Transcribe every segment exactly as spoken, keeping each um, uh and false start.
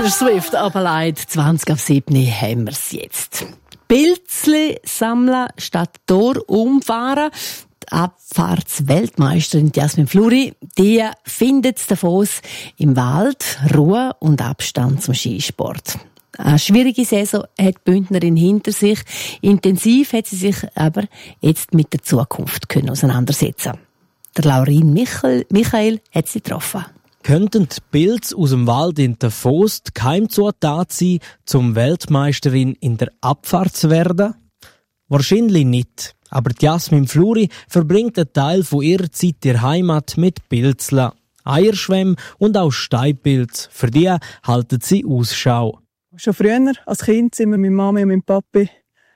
Taylor Swift, aber leid, zwanzig ab sieben haben wir es jetzt. Pilzli sammeln statt Tor umfahren. Die Abfahrtsweltmeisterin Jasmin Fluri, die findet Davos im Wald, Ruhe und Abstand zum Skisport. Eine schwierige Saison hat die Bündnerin hinter sich. Intensiv hat sie sich aber jetzt mit der Zukunft können auseinandersetzen. Der Laurin Michael, Michael hat sie getroffen. Könnten die Pilze aus dem Wald in Davos die Keimzutat sein, zum Weltmeisterin in der Abfahrt zu werden? Wahrscheinlich nicht. Aber Jasmin Fluri verbringt einen Teil von ihrer Zeit in der Heimat mit Pilzeln, Eierschwämmen und auch Steinpilz. Für die halten sie Ausschau. Schon früher, als Kind, sind wir mit Mami und mit Papi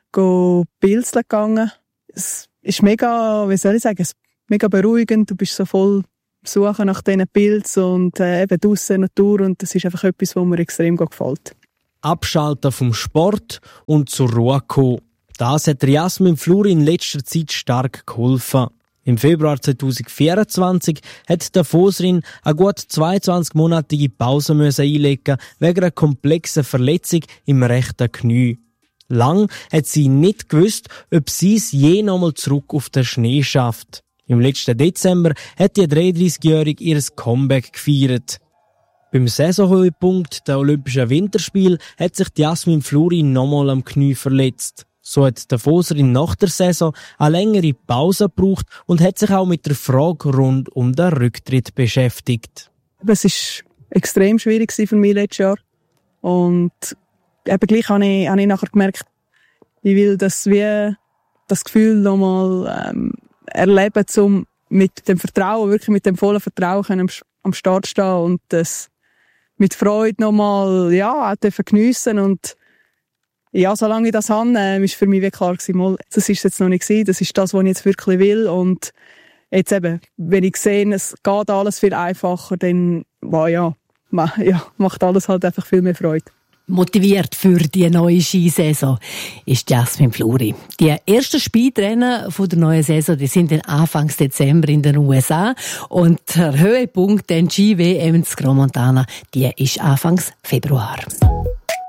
pilzeln gegangen. Es ist mega, wie soll ich sagen, es ist mega beruhigend. Du bist so voll Suchen nach diesen Pilzen und äh, eben draussen Natur. Und das ist einfach etwas, was mir extrem gefällt. Abschalten vom Sport und zur Ruhe kommen. Das hat Jasmin Fluri in letzter Zeit stark geholfen. Im Februar zwanzig vierundzwanzig hat der Davoserin eine gut zweiundzwanzig-monatige Pause einlegen wegen einer komplexen Verletzung im rechten Knie. Lang hat sie nicht gewusst, ob sie es je nochmal zurück auf den Schnee schafft. Im letzten Dezember hat die dreiunddreißigjährige ihr Comeback gefeiert. Beim Saisonhöhepunkt der Olympischen Winterspiele hat sich Jasmin Fluri nochmal am Knie verletzt. So hat die Davoserin nach der Saison eine längere Pause gebraucht und hat sich auch mit der Frage rund um den Rücktritt beschäftigt. Es war extrem schwierig für mich letztes Jahr. Und eben gleich habe ich, habe ich nachher gemerkt, ich will das, wie, das Gefühl nochmal ähm, erleben, um mit dem Vertrauen, wirklich mit dem vollen Vertrauen am, am Start stehen und das mit Freude nochmal ja, geniessen und ja, solange ich das habe, äh, ist für mich wie klar gewesen, mal, das ist jetzt noch nicht gewesen, das ist das, was ich jetzt wirklich will. Und jetzt eben, wenn ich sehe, es geht alles viel einfacher, dann wow, ja, ma, ja, macht alles halt einfach viel mehr Freude. Motiviert für die neue Skisaison ist Jasmin Fluri. Die ersten Speedrennen der neuen Saison, die sind dann Anfang Dezember in den U S A und der Höhepunkt, der Ski-W M in Gromontana, die ist Anfang Februar.